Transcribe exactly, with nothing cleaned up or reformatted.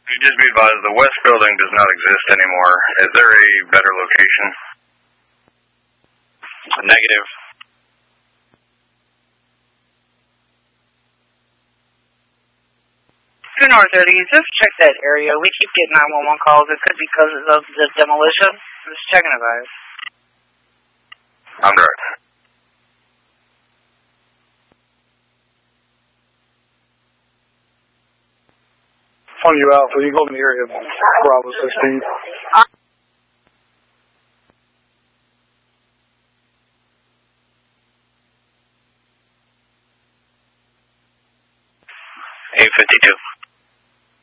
Just be advised, the west building does not exist anymore. Is there a better location? Negative. two North thirty, just check that area. We keep getting nine one one calls. It could be because of the demolition. I'm just checking it, guys. I'm direct. On you out, so you go in the area of Bravo sixteen. eight fifty-two.